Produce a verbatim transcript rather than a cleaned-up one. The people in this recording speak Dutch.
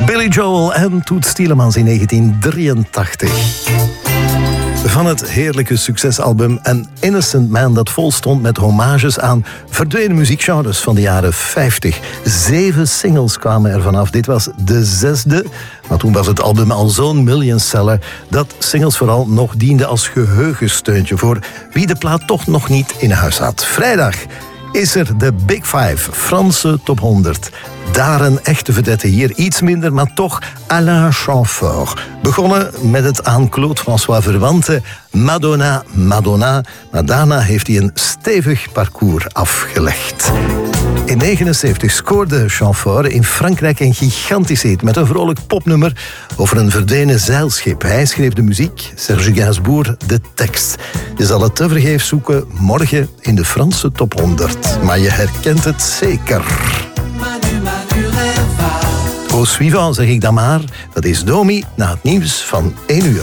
Billy Joel en Toots Thielemans in negentien drieëntachtig. Van het heerlijke succesalbum An Innocent Man, dat vol stond met hommages aan verdwenen muziekgenres van de jaren vijftig. Zeven singles kwamen er vanaf. Dit was de zesde, maar toen was het album al zo'n millionseller dat singles vooral nog dienden als geheugensteuntje voor wie de plaat toch nog niet in huis had. Vrijdag is er de Big Five, Franse top honderd. Daar een echte vedette, hier iets minder, maar toch Alain Chamfort. Begonnen met het aan Claude François verwante Madonna, Madonna. Maar daarna heeft hij een stevig parcours afgelegd. In negentien negenenzeventig scoorde Chamfort in Frankrijk een gigantische hit met een vrolijk popnummer over een verdwenen zeilschip. Hij schreef de muziek, Serge Gainsbourg de tekst. Je zal het tevergeefs zoeken morgen in de Franse top honderd. Maar je herkent het zeker. Au suivant, zeg ik dan maar. Dat is Domi na het nieuws van één uur.